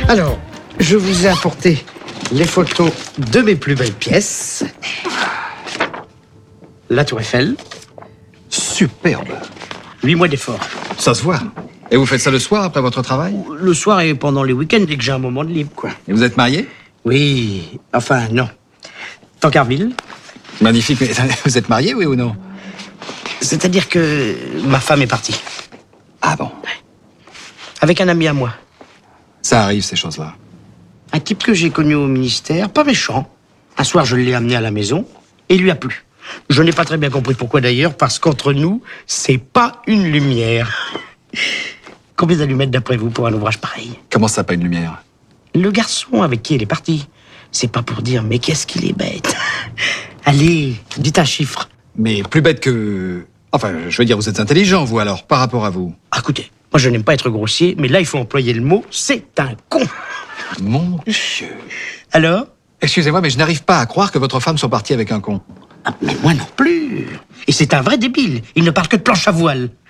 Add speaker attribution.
Speaker 1: Alors, je vous ai apporté les photos de mes plus belles pièces. La Tour Eiffel.
Speaker 2: Superbe.
Speaker 1: 8 mois d'effort.
Speaker 2: Ça se voit. Et vous faites ça le soir après votre travail?
Speaker 1: Le soir et pendant les week-ends, dès que j'ai un moment de libre, quoi.
Speaker 2: Et vous êtes marié?
Speaker 1: Oui, enfin, non. Tancarville.
Speaker 2: Magnifique. Mais vous êtes marié, oui ou non?
Speaker 1: C'est-à-dire que ma femme est partie.
Speaker 2: Ah bon?
Speaker 1: Avec un ami à moi.
Speaker 2: Ça arrive, ces choses-là.
Speaker 1: Un type que j'ai connu au ministère, pas méchant. Un soir, je l'ai amené à la maison et il lui a plu. Je n'ai pas très bien compris pourquoi d'ailleurs, parce qu'entre nous, c'est pas une lumière. Combien d'allumettes d'après vous pour un ouvrage pareil?
Speaker 2: Comment ça, pas une lumière?
Speaker 1: Le garçon avec qui elle est partie. C'est pas pour dire, mais qu'est-ce qu'il est bête. Allez, dites un chiffre.
Speaker 2: Mais plus bête que... Enfin, je veux dire, vous êtes intelligent, vous, alors, par rapport à vous.
Speaker 1: Ah, écoutez, moi je n'aime pas être grossier, mais là il faut employer le mot, c'est un con.
Speaker 2: Mon Dieu.
Speaker 1: Alors?
Speaker 2: Excusez-moi, mais je n'arrive pas à croire que votre femme soit partie avec un con.
Speaker 1: Ah, mais moi non plus. Et c'est un vrai débile. Il ne parle que de planche à voile.